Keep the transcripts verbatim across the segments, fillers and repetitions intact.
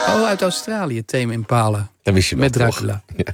Oh, uit Australië, Tame Impala. Dat wist je wel, met Dracula. Ja.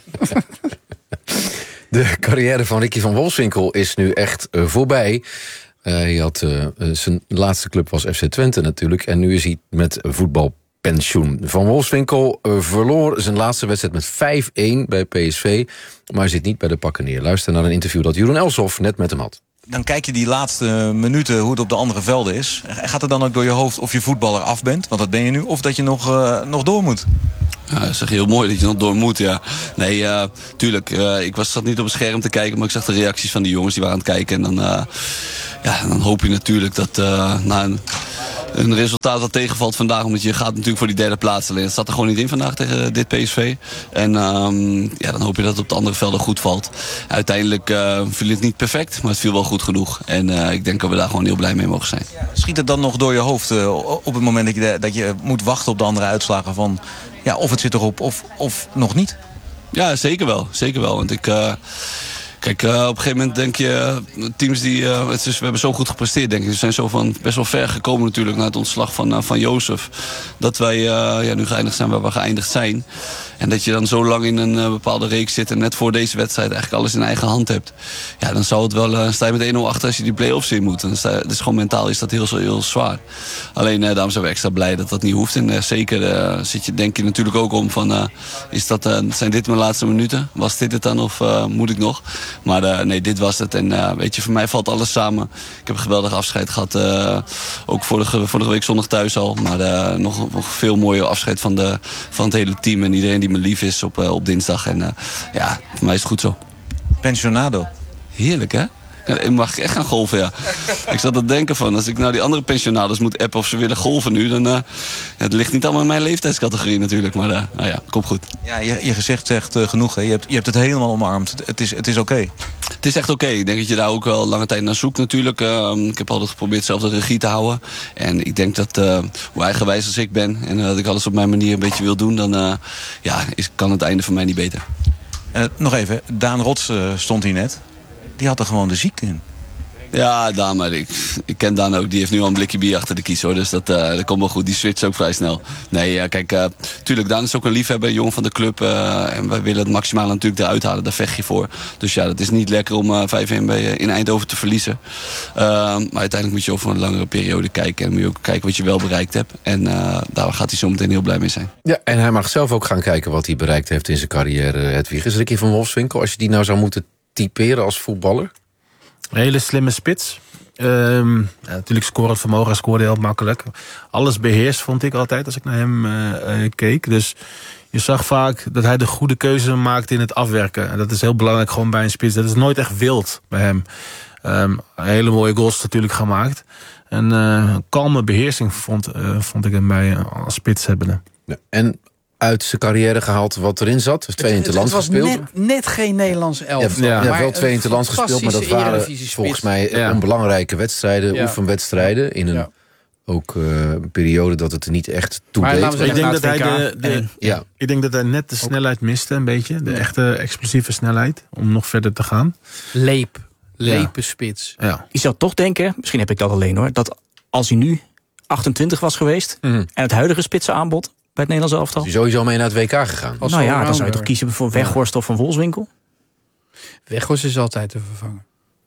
De carrière van Ricky van Wolfswinkel is nu echt uh, voorbij. Uh, hij had, uh, zijn laatste club was F C Twente natuurlijk. En nu is hij met voetbalpensioen. Van Wolfswinkel uh, verloor zijn laatste wedstrijd met vijf-een bij P S V. Maar zit niet bij de pakken neer. Luister naar een interview dat Jeroen Elshoff net met hem had. Dan kijk je die laatste minuten hoe het op de andere velden is. Gaat het dan ook door je hoofd of je voetballer af bent? Want dat ben je nu. Of dat je nog, uh, nog door moet? Ja, dat is echt heel mooi dat je nog door moet, ja. Nee, uh, tuurlijk. Uh, ik was zat niet op het scherm te kijken, maar ik zag de reacties van die jongens die waren aan het kijken. En dan, uh, ja, dan hoop je natuurlijk dat uh, na een, een resultaat dat tegenvalt vandaag, omdat je gaat natuurlijk voor die derde plaats. Alleen dat zat er gewoon niet in vandaag tegen dit P S V. En um, ja, dan hoop je dat het op de andere velden goed valt. Uiteindelijk uh, viel het niet perfect, maar het viel wel goed genoeg. En uh, ik denk dat we daar gewoon heel blij mee mogen zijn. Schiet het dan nog door je hoofd uh, op het moment dat je, dat je moet wachten op de andere uitslagen van... Ja, of het zit erop of, of nog niet? Ja, zeker wel. Zeker wel. Want ik... Uh, Kijk, uh, op een gegeven moment denk je, uh, teams die, uh, het is, we hebben zo goed gepresteerd, denk ik. We zijn zo van best wel ver gekomen natuurlijk na het ontslag van, uh, van Jozef. Dat wij uh, ja, nu geëindigd zijn waar we geëindigd zijn. En dat je dan zo lang in een uh, bepaalde reeks zit en net voor deze wedstrijd eigenlijk alles in eigen hand hebt. Ja, dan zou het wel, uh, sta je met één nul achter als je die play-offs in moet. Dan sta je, dus gewoon mentaal is dat heel, heel zwaar. Alleen uh, daarom zijn we extra blij dat dat niet hoeft. En uh, zeker uh, zit je, denk je natuurlijk ook om van, uh, is dat, uh, zijn dit mijn laatste minuten? Was dit het dan of uh, moet ik nog? Maar uh, nee, dit was het. En uh, weet je, voor mij valt alles samen. Ik heb een geweldig afscheid gehad. Uh, ook vorige, vorige week zondag thuis al. Maar uh, nog, nog veel mooier afscheid van, de, van het hele team. En iedereen die me lief is op, uh, op dinsdag. En uh, ja, voor mij is het goed zo. Pensionado. Heerlijk, hè? Ja, mag ik echt gaan golven, ja. Ik zat te denken van, als ik nou die andere pensionados moet appen of ze willen golven nu, dan... Uh, het ligt niet allemaal in mijn leeftijdscategorie natuurlijk, maar uh, nou ja, komt goed. Ja, je, je gezicht zegt uh, genoeg, hè. Je hebt, je hebt het helemaal omarmd. Het, het is, het is oké. Okay. Het is echt oké. Okay. Ik denk dat je daar ook wel lange tijd naar zoekt natuurlijk. Uh, ik heb altijd geprobeerd zelf de regie te houden. En ik denk dat, uh, hoe eigenwijs als ik ben en uh, dat ik alles op mijn manier een beetje wil doen, dan uh, ja, is, kan het einde voor mij niet beter. Uh, nog even, Daan Rots uh, stond hier net. Die had er gewoon de ziekte in. Ja, Daan, maar ik, ik ken Daan ook. Die heeft nu al een blikje bier achter de kies, hoor. Dus dat, uh, dat komt wel goed. Die switcht ook vrij snel. Nee, uh, kijk, uh, tuurlijk, Daan is ook een liefhebber, jong van de club. Uh, en wij willen het maximaal natuurlijk eruit halen. Daar vecht je voor. Dus ja, dat is niet lekker om uh, vijf-een bij, uh, in Eindhoven te verliezen. Uh, maar uiteindelijk moet je over een langere periode kijken. En moet je ook kijken wat je wel bereikt hebt. En uh, daar gaat hij zo meteen heel blij mee zijn. Ja, en hij mag zelf ook gaan kijken wat hij bereikt heeft in zijn carrière. Hedwig, is Ricky van Wolfswinkel, als je die nou zou moeten typeren als voetballer? Een hele slimme spits. Um, ja, natuurlijk scorend vermogen, scoorde heel makkelijk. Alles beheerst, vond ik altijd, als ik naar hem uh, uh, keek. Dus je zag vaak dat hij de goede keuze maakte in het afwerken. En dat is heel belangrijk gewoon bij een spits. Dat is nooit echt wild bij hem. Um, hele mooie goals natuurlijk gemaakt. En uh, kalme beheersing vond, uh, vond ik hem bij uh, als spits hebben. Ja, en uit zijn carrière gehaald wat erin zat. Dus twee in het land gespeeld. Het was net, net geen Nederlands elftal. Ja, ja, wel twee in het land gespeeld, maar dat waren volgens mij ja. onbelangrijke wedstrijden, ja. oefenwedstrijden. In een ja. ook uh, een periode dat het er niet echt toe deed. Ik, ik, denk dat hij de, de, en, ja. ik denk dat hij net de snelheid miste een beetje. De ja. echte explosieve snelheid om nog verder te gaan. Leep. Lepe ja. spits. Ja. Je zou toch denken, misschien heb ik dat alleen hoor, dat als hij nu achtentwintig was geweest mm. en het huidige spitsenaanbod bij het Nederlands elftal. Is hij sowieso mee naar het W K gegaan? Als nou ja, dan zou je toch kiezen voor Weghorst ja. of Van Wolfswinkel? Weghorst is altijd te vervangen.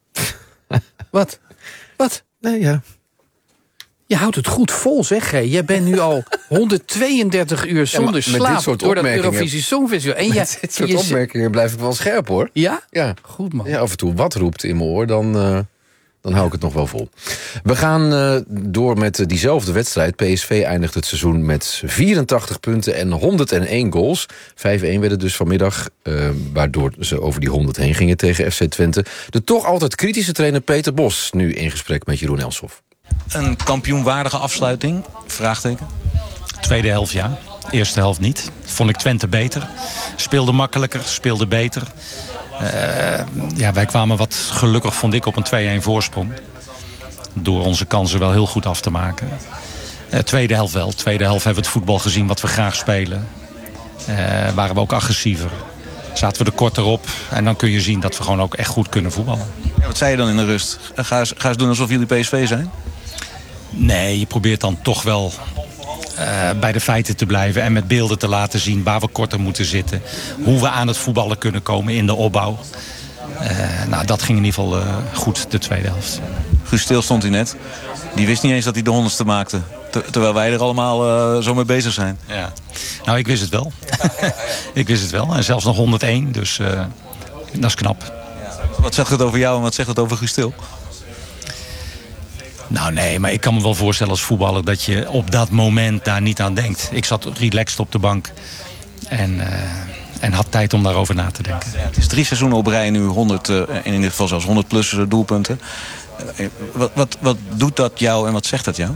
Wat? Wat? Nee, ja. Je houdt het goed vol, zeg. Hè. Jij bent nu al honderdtweeëndertig uur zonder ja, slaap door dat Eurovisie Songfestival. En met dit soort je, opmerkingen blijf ik wel scherp, hoor. Ja? Ja. Goed, man. Ja, af en toe wat roept in mijn oor, dan... Uh... Dan hou ik het nog wel vol. We gaan uh, door met uh, diezelfde wedstrijd. P S V eindigt het seizoen met vierentachtig punten en honderdéén goals. vijf-een werd het dus vanmiddag, uh, waardoor ze over die honderd heen gingen tegen F C Twente. De toch altijd kritische trainer Peter Bos, nu in gesprek met Jeroen Elshoff. Een kampioenwaardige afsluiting? Vraagteken. Tweede helft ja, eerste helft niet. Vond ik Twente beter. Speelde makkelijker, speelde beter. Uh, ja, wij kwamen wat gelukkig, vond ik, op een twee-een voorsprong. Door onze kansen wel heel goed af te maken. Uh, tweede helft wel. Tweede helft hebben we het voetbal gezien wat we graag spelen. Uh, waren we ook agressiever. Zaten we er korter op. En dan kun je zien dat we gewoon ook echt goed kunnen voetballen. Ja, wat zei je dan in de rust? Ga eens, ga eens doen alsof jullie P S V zijn? Nee, je probeert dan toch wel uh, bij de feiten te blijven en met beelden te laten zien waar we korter moeten zitten. Hoe we aan het voetballen kunnen komen in de opbouw. Uh, nou, dat ging in ieder geval uh, goed, de tweede helft. Guus Til stond hij net. Die wist niet eens dat hij de honderdste maakte. Ter, terwijl wij er allemaal uh, zo mee bezig zijn. Ja. Nou, ik wist het wel. ik wist het wel. En zelfs nog honderdéén, dus uh, dat is knap. Wat zegt het over jou en wat zegt het over Guus Til? Nou nee, maar ik kan me wel voorstellen als voetballer dat je op dat moment daar niet aan denkt. Ik zat relaxed op de bank en, uh, en had tijd om daarover na te denken. Ja, het is drie seizoenen op rij nu honderd, uh, in ieder geval zelfs honderd plus doelpunten. Uh, wat, wat, wat doet dat jou en wat zegt dat jou?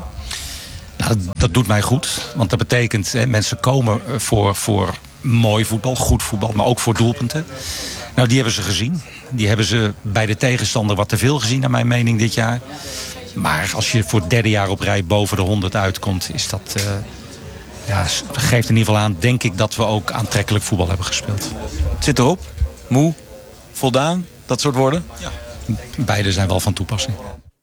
Nou, dat, dat doet mij goed, want dat betekent hè, mensen komen voor, voor mooi voetbal, goed voetbal, maar ook voor doelpunten. Nou, die hebben ze gezien. Die hebben ze bij de tegenstander wat te veel gezien, naar mijn mening, dit jaar. Maar als je voor het derde jaar op rij boven de honderd uitkomt, is dat, uh, ja, geeft in ieder geval aan, denk ik, dat we ook aantrekkelijk voetbal hebben gespeeld. Het zit erop. Moe, voldaan, dat soort woorden? Ja. Beide zijn wel van toepassing.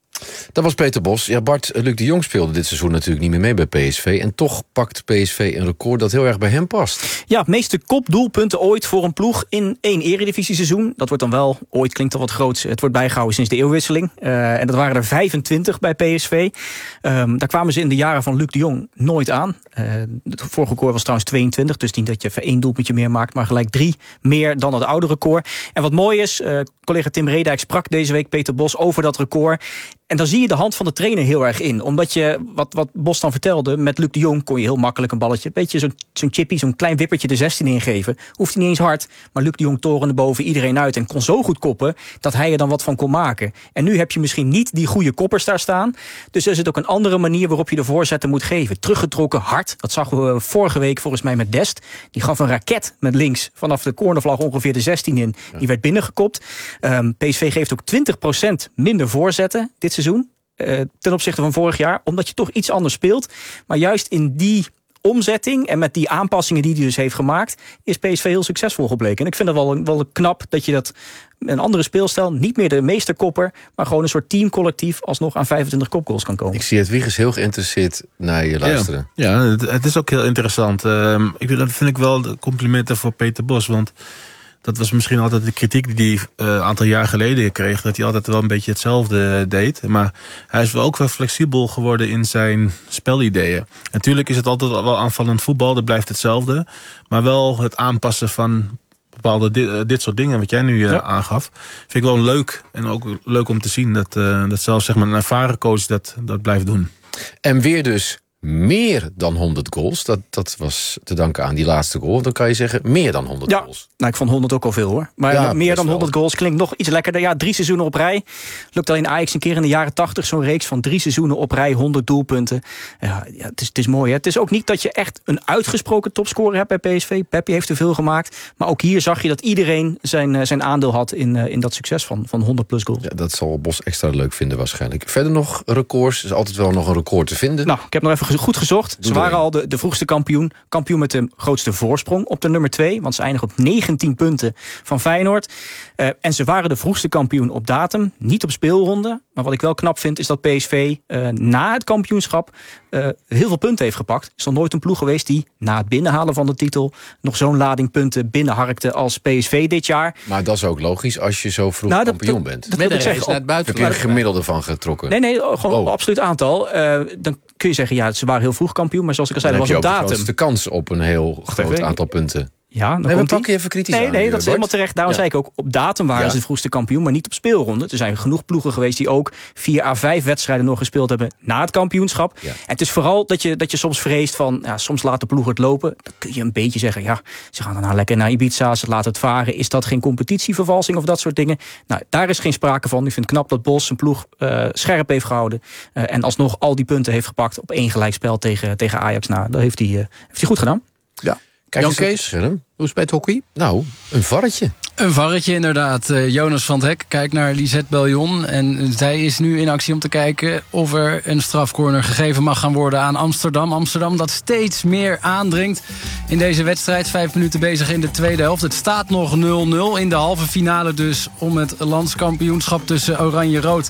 Dat was Peter Bos. Ja, Bart, Luc de Jong speelde dit seizoen natuurlijk niet meer mee bij P S V. En toch pakt P S V een record dat heel erg bij hem past. Ja, meeste kopdoelpunten ooit voor een ploeg in één eredivisie-seizoen. Dat wordt dan wel, ooit klinkt al wat groots, het wordt bijgehouden sinds de eeuwwisseling. Uh, en dat waren er vijfentwintig bij P S V. Um, daar kwamen ze in de jaren van Luc de Jong nooit aan. Uh, het vorige record was trouwens tweeëntwintig, dus niet dat je even één doelpuntje meer maakt, maar gelijk drie meer dan het oude record. En wat mooi is, uh, collega Tim Redijk sprak deze week Peter Bos over dat record. En dan zie je de hand van de trainer heel erg in. Omdat je, wat, wat Bos dan vertelde, met Luc de Jong kon je heel makkelijk een balletje, een beetje zo'n, zo'n chippy, zo'n klein wippertje de zestien ingeven. Hoeft hij niet eens hard, maar Luc de Jong torende boven iedereen uit en kon zo goed koppen dat hij er dan wat van kon maken. En nu heb je misschien niet die goede koppers daar staan. Dus is het ook een andere manier waarop je de voorzetten moet geven. Teruggetrokken, hard. Dat zagen we vorige week volgens mij met Dest. Die gaf een raket met links vanaf de cornervlag ongeveer de zestien in. Die werd binnengekopt. Um, P S V geeft ook twintig procent minder voorzetten dit seizoen. Uh, ten opzichte van vorig jaar, omdat je toch iets anders speelt. Maar juist in die omzetting en met die aanpassingen die hij dus heeft gemaakt, is P S V heel succesvol gebleken. En ik vind het wel, wel knap dat je dat een andere speelstijl, niet meer de meesterkopper, maar gewoon een soort teamcollectief alsnog aan vijfentwintig kopgoals kan komen. Ik zie het Wiegers heel geïnteresseerd naar je luisteren. Ja, ja het, het is ook heel interessant. Uh, ik, dat vind ik wel de complimenten voor Peter Bos, want dat was misschien altijd de kritiek die hij een uh, aantal jaar geleden kreeg, dat hij altijd wel een beetje hetzelfde deed. Maar hij is wel ook wel flexibel geworden in zijn spelideeën. Natuurlijk is het altijd wel aanvallend voetbal, dat blijft hetzelfde. Maar wel het aanpassen van bepaalde dit, dit soort dingen, wat jij nu uh, ja. aangaf, vind ik wel leuk. En ook leuk om te zien dat, uh, dat zelfs zeg maar, een ervaren coach dat, dat blijft doen. En weer dus meer dan honderd goals. Dat, dat was te danken aan die laatste goal. Dan kan je zeggen meer dan honderd ja, goals. Nou, ik vond honderd ook al veel hoor. Maar ja, meer dan honderd goals klinkt nog iets lekkerder. Ja, drie seizoenen op rij. Lukt al in Ajax een keer in de jaren tachtig zo'n reeks van drie seizoenen op rij, honderd doelpunten. Ja, ja het, is, het is mooi. Hè? Het is ook niet dat je echt een uitgesproken topscorer hebt bij P S V. Peppi heeft er veel gemaakt. Maar ook hier zag je dat iedereen zijn, zijn aandeel had in, in dat succes van, van honderd plus goals. Ja, dat zal Bos extra leuk vinden waarschijnlijk. Verder nog records. Er is altijd wel nog een record te vinden. Nou, ik heb nog even goed gezocht. Ze waren al de, de vroegste kampioen. Kampioen met de grootste voorsprong op de nummer twee. Want ze eindigen op negentien punten van Feyenoord. Uh, en ze waren de vroegste kampioen op datum. Niet op speelronde. Maar wat ik wel knap vind is dat P S V uh, na het kampioenschap uh, heel veel punten heeft gepakt. Er is nog nooit een ploeg geweest die na het binnenhalen van de titel nog zo'n lading punten binnenharkte als P S V dit jaar. Maar dat is ook logisch als je zo vroeg nou, dat, kampioen dat, bent. Dat wil ik zeggen. Naar het buitenland. Heb je een gemiddelde van getrokken? Nee, nee, gewoon oh. absoluut aantal. Uh, dan kun je zeggen, ja, ze waren heel vroeg kampioen. Maar zoals ik al zei, dat was op datum. De kans op een heel groot aantal punten. Ja, dan nee, komt we pakken even kritisch nee, aan. Nee, dat is helemaal terecht. Daarom ja. zei ik ook, op datum waren ja. ze de vroegste kampioen, maar niet op speelronde. Er zijn genoeg ploegen geweest die ook vier à vijf wedstrijden nog gespeeld hebben na het kampioenschap. Ja. En het is vooral dat je, dat je soms vreest van, ja, soms laat de ploeg het lopen. Dan kun je een beetje zeggen, ja, ze gaan dan lekker naar Ibiza, ze laten het varen. Is dat geen competitievervalsing of dat soort dingen? Nou, daar is geen sprake van. Ik vind het knap dat Bos zijn ploeg uh, scherp heeft gehouden. Uh, en alsnog al die punten heeft gepakt op één gelijkspel tegen, tegen Ajax. Nou, dat heeft hij, uh, heeft hij goed gedaan. Ja. Kijk, Jan Kees, hoe is het bij het hockey? Nou, een varretje. Een varretje inderdaad. Uh, Jonas van het Hek kijkt naar Lisette Beljon. En zij is nu in actie om te kijken of er een strafcorner gegeven mag gaan worden aan Amsterdam. Amsterdam dat steeds meer aandringt in deze wedstrijd. Vijf minuten bezig in de tweede helft. Het staat nog nul nul in de halve finale dus om het landskampioenschap tussen Oranje-Rood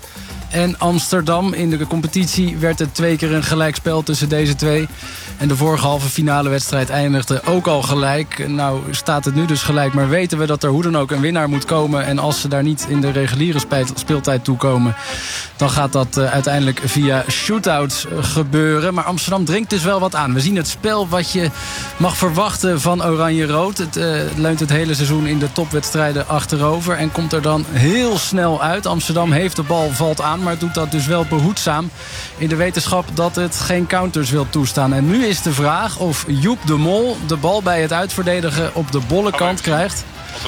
en Amsterdam. In de competitie werd het twee keer een gelijkspel tussen deze twee. En de vorige halve finale wedstrijd eindigde ook al gelijk. Nou staat het nu dus gelijk, maar weten we dat er hoe dan ook een winnaar moet komen. En als ze daar niet in de reguliere speeltijd toekomen, dan gaat dat uh, uiteindelijk via shootouts gebeuren. Maar Amsterdam dringt dus wel wat aan. We zien het spel wat je mag verwachten van Oranje-Rood. Het uh, leunt het hele seizoen in de topwedstrijden achterover en komt er dan heel snel uit. Amsterdam heeft de bal, valt aan, maar doet dat dus wel behoedzaam. In de wetenschap dat het geen counters wil toestaan. En nu is de vraag of Joep de Mol de bal bij het uitverdedigen op de bolle kant krijgt.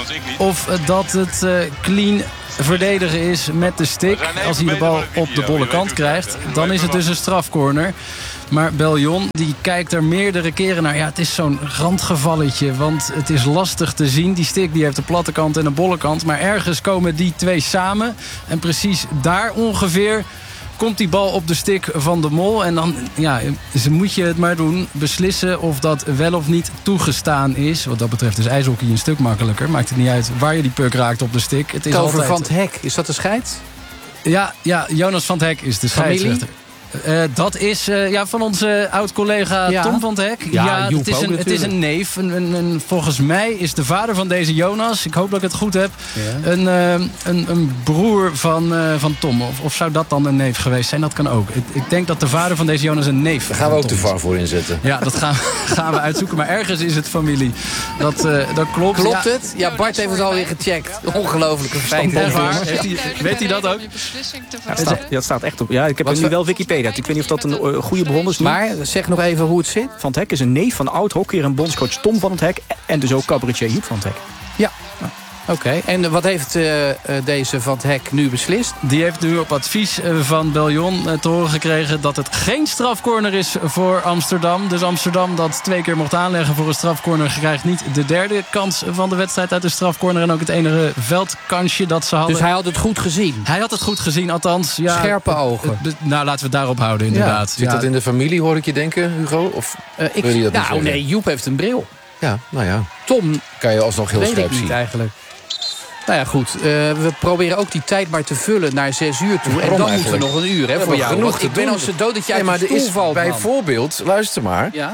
Of dat het uh, clean verdedigen is met de stick. Als hij de bal op de bolle kant krijgt, dan is het dus een strafcorner. Maar Beljon die kijkt er meerdere keren naar. Ja, het is zo'n randgevalletje, want het is lastig te zien. Die stick die heeft een platte kant en een bolle kant. Maar ergens komen die twee samen. En precies daar ongeveer komt die bal op de stick van de Mol. En dan ja, moet je het maar doen. Beslissen of dat wel of niet toegestaan is. Wat dat betreft is ijshockey een stuk makkelijker. Maakt het niet uit waar je die puck raakt op de stick. Het is Tover altijd... van het Hek, is dat de scheids? Ja, ja, Jonas van het Hek is de scheidsrechter. Uh, dat is uh, ja, van onze oud-collega ja. Tom van het Hek. Ja, ja het, is een, het is een neef. Een, een, een, volgens mij is de vader van deze Jonas, ik hoop dat ik het goed heb, ja. een, uh, een, een broer van, uh, van Tom. Of, of zou dat dan een neef geweest zijn? Dat kan ook. Ik, ik denk dat de vader van deze Jonas een neef is. Daar gaan we ook de V A R voor inzetten. Ja, dat gaan, gaan we uitzoeken. Maar ergens is het familie. Dat, uh, dat klopt. Klopt ja. het? Ja, Bart heeft het alweer gecheckt. Ongelooflijke feiten. Weet hij dat ook? Ja, het, staat, ja, het staat echt op. Ja, ik heb nu wel Wikipedia. Ik weet niet of dat een uh, goede bron is. Nu. Maar zeg nog even hoe het zit. Van het Hek is een neef van oud-hockeyer en bondscoach Tom van het Hek. En dus ook cabaretier Joep van het Hek. Ja. Nou. Oké, okay. En wat heeft uh, deze Van het Hek nu beslist? Die heeft nu op advies van Beljon uh, te horen gekregen dat het geen strafcorner is voor Amsterdam. Dus Amsterdam dat twee keer mocht aanleggen voor een strafcorner krijgt niet de derde kans van de wedstrijd uit de strafcorner. En ook het enige veldkansje dat ze hadden. Dus hij had het goed gezien? Hij had het goed gezien, althans. Ja, scherpe ogen. Uh, nou, laten we het daarop houden, inderdaad. Ja. Zit ja. dat in de familie, hoor ik je denken, Hugo? Of uh, ik, wil je dat nou, nee, Joep heeft een bril. Ja, nou ja. Tom kan je alsnog heel weet scherp ik niet zien. Eigenlijk. Nou ja, goed. Uh, we proberen ook die tijd maar te vullen naar zes uur toe. En dan eigenlijk? moeten we nog een uur hè, voor jou. Genoeg te ik ben doen. als zo dood dat jij nee, uit maar de er stoel is valt, bijvoorbeeld, luister maar. Ja?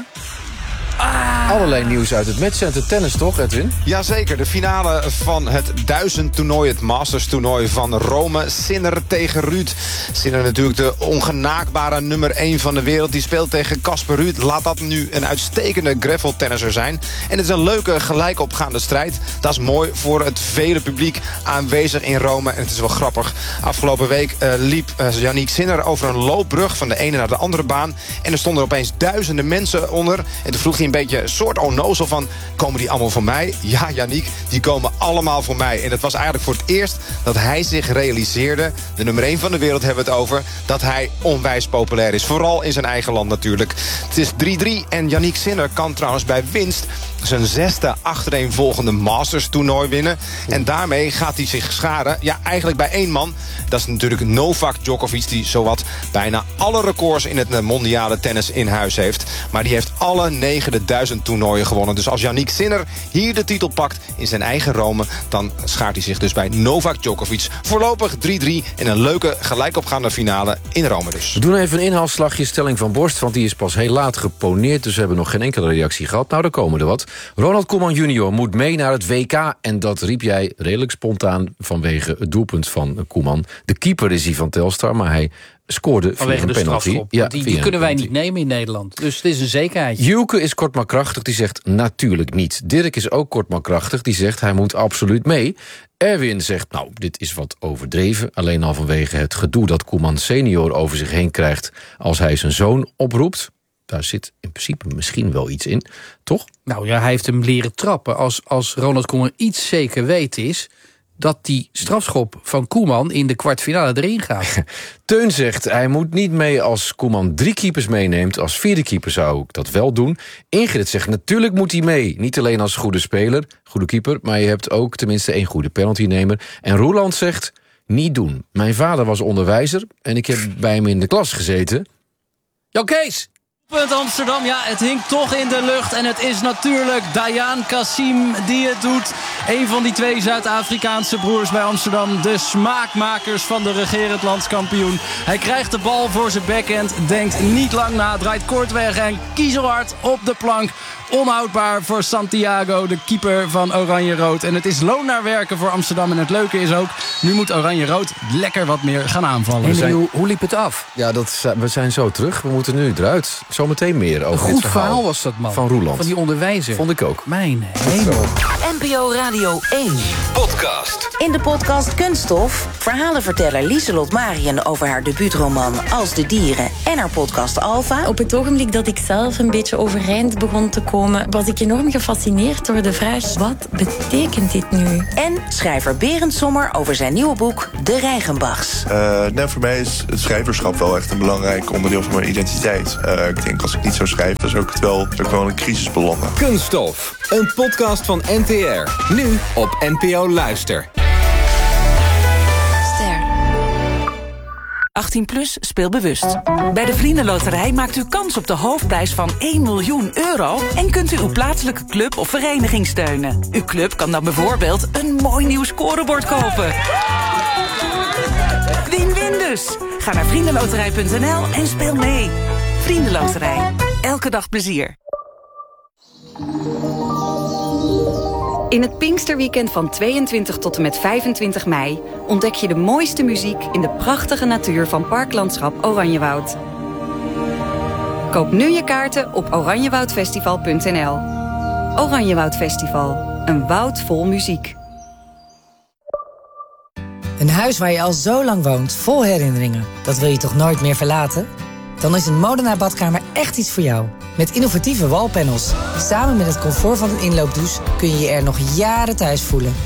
Ah. Allerlei nieuws uit het matchcenter tennis, toch, Edwin? Jazeker, de finale van het duizend toernooi, het Masters toernooi van Rome. Sinner tegen Ruud. Sinner natuurlijk de ongenaakbare nummer één van de wereld. Die speelt tegen Casper Ruud. Laat dat nu een uitstekende graveltennisser zijn. En het is een leuke gelijkopgaande strijd. Dat is mooi voor het vele publiek aanwezig in Rome. En het is wel grappig. Afgelopen week uh, liep uh, Yannick Sinner over een loopbrug van de ene naar de andere baan. En er stonden er opeens duizenden mensen onder. En toen vroeg hij een beetje een soort onnozel van, komen die allemaal voor mij? Ja, Yannick, die komen allemaal voor mij. En dat was eigenlijk voor het eerst dat hij zich realiseerde, de nummer één van de wereld hebben we het over, dat hij onwijs populair is. Vooral in zijn eigen land natuurlijk. Het is drie drie en Yannick Sinner kan trouwens bij winst zijn zesde achtereenvolgende Masters toernooi winnen. En daarmee gaat hij zich scharen, ja, eigenlijk bij één man. Dat is natuurlijk Novak Djokovic, die zowat bijna alle records in het mondiale tennis in huis heeft. Maar die heeft alle negen de duizend toernooien gewonnen. Dus als Yannick Sinner hier de titel pakt in zijn eigen Rome, dan schaart hij zich dus bij Novak Djokovic. Voorlopig drie drie en een leuke gelijkopgaande finale in Rome dus. We doen even een inhaalslagje stelling van Borst, want die is pas heel laat geponeerd, dus we hebben nog geen enkele reactie gehad. Nou, daar komen er wat. Ronald Koeman junior moet mee naar het W K en dat riep jij redelijk spontaan vanwege het doelpunt van Koeman. De keeper is hij van Telstar, maar hij scoorde vanwege via een de penalty. strafschop. Ja, die die kunnen wij niet nemen in Nederland. Dus het is een zekerheid. Juke is kort maar krachtig, die zegt natuurlijk niet. Dirk is ook kort maar krachtig, die zegt hij moet absoluut mee. Erwin zegt, nou, dit is wat overdreven. Alleen al vanwege het gedoe dat Koeman senior over zich heen krijgt als hij zijn zoon oproept. Daar zit in principe misschien wel iets in, toch? Nou ja, hij heeft hem leren trappen. Als, als Ronald Koeman iets zeker weet is dat die strafschop van Koeman in de kwartfinale erin gaat. Teun zegt, hij moet niet mee als Koeman drie keepers meeneemt. Als vierde keeper zou ik dat wel doen. Ingrid zegt, natuurlijk moet hij mee. Niet alleen als goede speler, goede keeper, maar je hebt ook tenminste één goede penaltynemer. En Roeland zegt, niet doen. Mijn vader was onderwijzer en ik heb bij hem in de klas gezeten. Jan Kees! Punt Amsterdam, ja, het hing toch in de lucht. En het is natuurlijk Dayan Kassim die het doet. Een van die twee Zuid-Afrikaanse broers bij Amsterdam. De smaakmakers van de regerend landskampioen. Hij krijgt de bal voor zijn backhand. Denkt niet lang na, draait kort weg en kiezelhard op de plank. Onhoudbaar voor Santiago, de keeper van Oranje-Rood. En het is loon naar werken voor Amsterdam. En het leuke is ook, nu moet Oranje-Rood lekker wat meer gaan aanvallen. En zijn... hoe, hoe liep het af? Ja, dat, we zijn zo terug. We moeten nu eruit. Zometeen meer over Een dit goed verhaal. verhaal was dat, man. Van Roeland. Van die onderwijzer. Vond ik ook. Mijn hemel. N P O Radio één. Podcast. In de podcast Kunststof verhalenverteller Lieselot Marien over haar debuutroman Als de Dieren en haar podcast Alpha. Op het ogenblik dat ik zelf een beetje overeind begon te komen, was ik enorm gefascineerd door de vraag: wat betekent dit nu? En schrijver Berend Sommer over zijn nieuwe boek De Reichenbachs. Uh, nou, voor mij is het schrijverschap wel echt een belangrijk onderdeel van mijn identiteit. Uh, ik denk, als ik niet zou schrijven, dan zou ik het wel, zou ik wel in een crisis belanden. Kunststof, een podcast van N T R. Nu op N P O Luister. Ster. achttien plus, speel bewust. Bij de Vriendenloterij maakt u kans op de hoofdprijs van één miljoen euro... en kunt u uw plaatselijke club of vereniging steunen. Uw club kan dan bijvoorbeeld een mooi nieuw scorebord kopen. Win-win dus. Ga naar vriendenloterij punt n l en speel mee. Vriendenloterij. Elke dag plezier. In het Pinksterweekend van tweeëntwintig tot en met vijfentwintig mei... ontdek je de mooiste muziek in de prachtige natuur van Parklandschap Oranjewoud. Koop nu je kaarten op oranjewoudfestival punt n l. Oranjewoud Festival, een woud vol muziek. Een huis waar je al zo lang woont, vol herinneringen. Dat wil je toch nooit meer verlaten? Dan is een Modena badkamer echt iets voor jou. Met innovatieve wallpanels. Samen met het comfort van een inloopdouche kun je je er nog jaren thuis voelen.